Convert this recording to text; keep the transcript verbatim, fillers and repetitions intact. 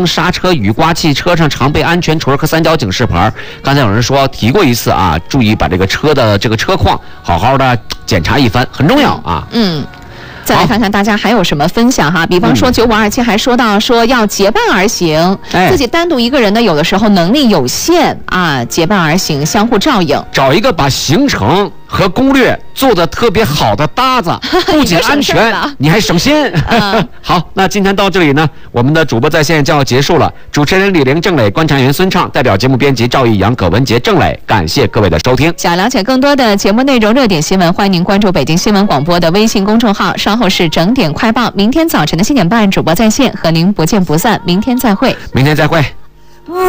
灯、刹车、雨刮器，车上常备安全锤和三角警示牌。刚才有人说提过一次啊，注意把这个车的这个车况好好的检查一番，很重要啊。 嗯。再来看看大家还有什么分享哈，比方说九五二七还说到说要结伴而行， 哎、 自己单独一个人呢，有的时候能力有限啊，结伴而行，相互照应， 找一个把行程和攻略做得特别好的搭子，不仅安全，你还省心。嗯、好，那今天到这里呢，我们的主播在线就要结束了。主持人李玲、郑磊，观察员孙畅，代表节目编辑赵毅阳、葛文杰、郑磊，感谢各位的收听。 想了解更多的节目内容、热点新闻，欢迎您关注北京新闻广播的微信公众号。稍后是整点快报，明天早晨的七点半，主播在线和您不见不散。明天再会。 明天再会。